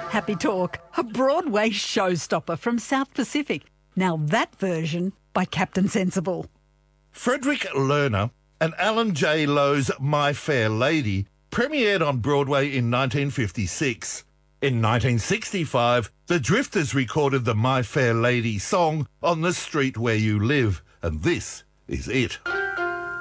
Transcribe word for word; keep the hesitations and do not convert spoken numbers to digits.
Happy Talk, a Broadway showstopper from South Pacific. Now that version by Captain Sensible. Frederick Lerner and Alan J. Lowe's My Fair Lady premiered on Broadway in nineteen fifty-six. In nineteen sixty-five, the Drifters recorded the My Fair Lady song on the street where you live, and this is it.